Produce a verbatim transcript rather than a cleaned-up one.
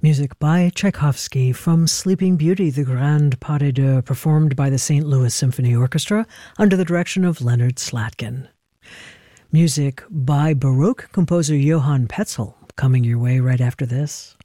Music by Tchaikovsky from Sleeping Beauty, the Grand Pas de Deux, performed by the Saint Louis Symphony Orchestra under the direction of Leonard Slatkin. Music by Baroque composer Johann Petzel, coming your way right after this.